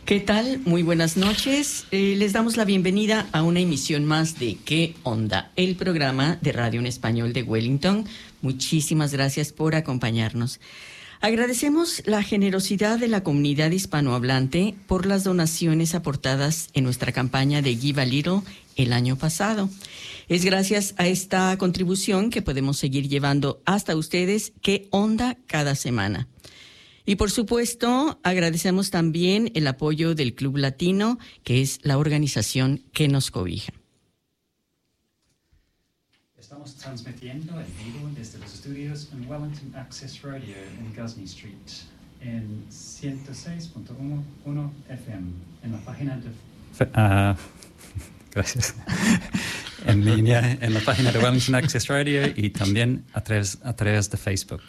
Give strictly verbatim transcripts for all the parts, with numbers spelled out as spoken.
¿Qué tal? Muy buenas noches. Eh, les damos la bienvenida a una emisión más de ¿Qué onda? El programa de radio en español de Wellington. Muchísimas gracias por acompañarnos. Agradecemos la generosidad de la comunidad hispanohablante por las donaciones aportadas en nuestra campaña de Give a Little el año pasado. Es gracias a esta contribución que podemos seguir llevando hasta ustedes ¿Qué onda? Cada semana. Y por supuesto, agradecemos también el apoyo del Club Latino, que es la organización que nos cobija. Estamos transmitiendo en vivo desde los estudios en Wellington Access Radio en Gosney Street, en ciento seis punto uno F M, en la página de... Uh, gracias. En línea, en la página de Wellington Access Radio y también a través, a través de Facebook.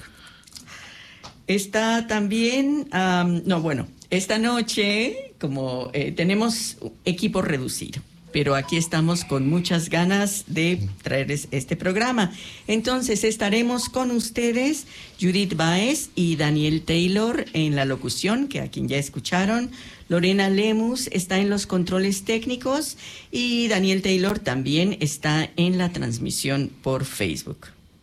Está también, um, no, bueno, esta noche, como eh, tenemos equipo reducido, pero aquí estamos con muchas ganas de traerles este programa. Entonces estaremos con ustedes, Judith Baez y Daniel Taylor en la locución, que a quien ya escucharon. Lorena Lemus está en los controles técnicos y Daniel Taylor también está en la transmisión por Facebook.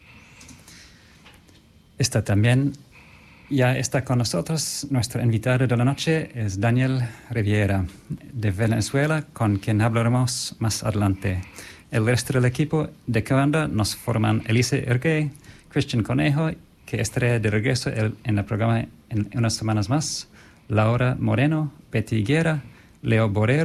Está también... Ya está con nosotros nuestro invitado de la noche, es Daniel Riviera, de Venezuela, con quien hablaremos más adelante. El resto del equipo de ¿Qué onda? Nos forman Elise Ergué, Christian Conejo, que estará de regreso en el programa en unas semanas más, Laura Moreno, Betty Higuera, Leo Borrero,